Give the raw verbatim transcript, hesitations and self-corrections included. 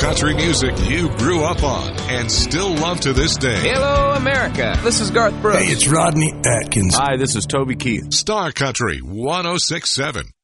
country music you grew up on and still love to this day. Hello, America. This is Garth Brooks. Hey, it's Rodney Atkins. Hi, this is Toby Keith. Star Country one oh six point seven.